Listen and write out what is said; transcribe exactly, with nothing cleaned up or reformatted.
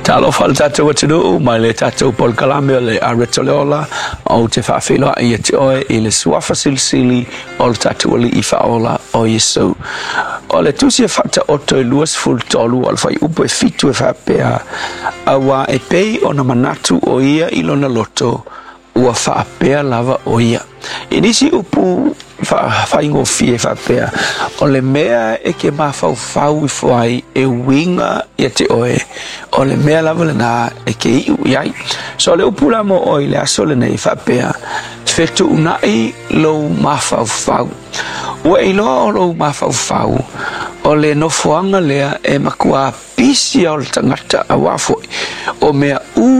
Talo fal tatou atunu mai le tatou pol kalame le aretoleola o te whawhila i te oe i le suafa silsili o le tatou ali i whaola o Yesu. O le tusi e whata oto i luas ful tolu o le whai upo e fitu e whapea awa e pei o na manatu o ia i lona loto ua whapea lava o ia. I nisi upu whaingo fie whapea o le mea e ke mawhau whau i whai e winga i te oe o le mea lava le nā e ke iu iai. So le upula mo oi le aso le nei whapea whetu unai lau mawhau whau. Ua i loa o lau mawhau whau o le nofoanga lea e makua pisi o le tangata a wafoi o mea u